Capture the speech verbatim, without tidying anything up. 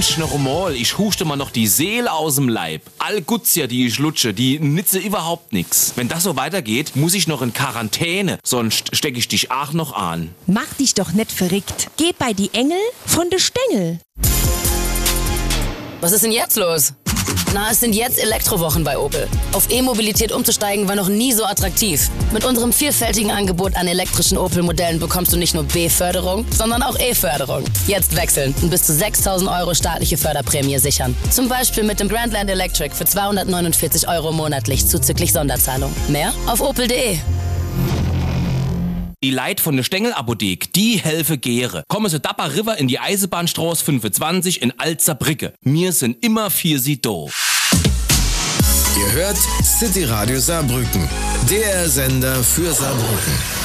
Mensch, noch einmal, ich huste mal noch die Seele aus dem Leib. All Gutzia, die ich lutsche, die nütze überhaupt nix. Wenn das so weitergeht, muss ich noch in Quarantäne, sonst stecke ich dich auch noch an. Mach dich doch nicht verrückt. Geh bei die Engel von de Stängel. Was ist denn jetzt los? Na, es sind jetzt Elektrowochen bei Opel. Auf E-Mobilität umzusteigen war noch nie so attraktiv. Mit unserem vielfältigen Angebot an elektrischen Opel-Modellen bekommst du nicht nur B-Förderung, sondern auch E-Förderung. Jetzt wechseln und bis zu sechstausend Euro staatliche Förderprämie sichern. Zum Beispiel mit dem Grandland Electric für zweihundertneunundvierzig Euro monatlich zuzüglich Sonderzahlung. Mehr auf opel punkt de. Die Leit von der Stängel-Apothek, die helfe Gere. Kommen Sie Dapper River in die Eisenbahnstraße fünfundzwanzig in Alzerbrücke. Wir sind immer für Sie da. Ihr hört City Radio Saarbrücken, der Sender für Saarbrücken.